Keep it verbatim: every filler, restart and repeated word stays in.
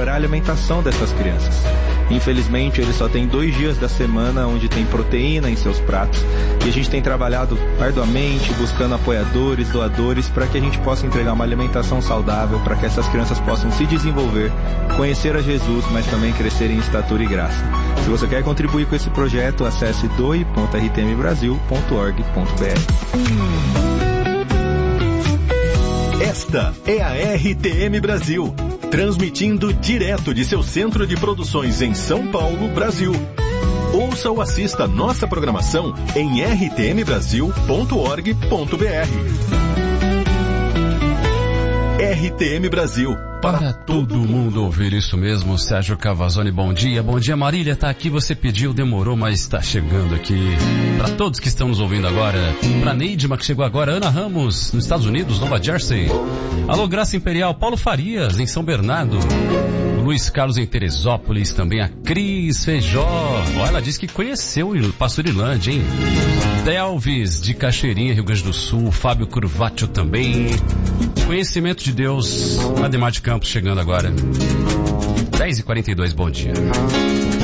melhorar a alimentação dessas crianças. Infelizmente, eles só têm dois dias da semana onde tem proteína em seus pratos, e a gente tem trabalhado arduamente, buscando apoiadores, doadores, para que a gente possa entregar uma alimentação saudável, para que essas crianças possam se desenvolver, conhecer a Jesus, mas também crescer em estatura e graça. Se você quer contribuir com esse projeto, acesse doe ponto r t m brasil ponto org ponto b r. Esta é a R T M Brasil, transmitindo direto de seu centro de produções em São Paulo, Brasil. Ouça ou assista nossa programação em r t m brasil ponto org ponto b r. R T M Brasil. Para todo mundo ouvir isso mesmo, Sérgio Cavazzoni, bom dia. Bom dia, Marília, tá aqui, você pediu, demorou, mas está chegando aqui. Para todos que estão nos ouvindo agora, para Neidma, que chegou agora, Ana Ramos, nos Estados Unidos, Nova Jersey. Alô, Graça Imperial, Paulo Farias, em São Bernardo. Luiz Carlos em Teresópolis, também a Cris Feijó. Olha, ela disse que conheceu o Pastor Irlande, hein? Delves, de Cachoeirinha, Rio Grande do Sul. Fábio Curvatio também. Conhecimento de Deus, Ademar de Campos chegando agora. dez e quarenta e dois, bom dia.